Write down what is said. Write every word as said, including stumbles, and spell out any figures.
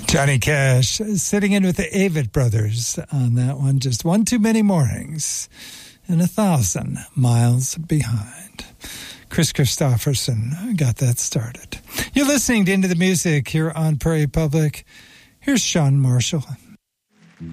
Johnny Cash sitting in with the Avett Brothers on that one. Just one too many mornings and a thousand miles behind. Chris Christopherson got that started. You're listening to Into the Music here on Prairie Public. Here's Sean Marshall.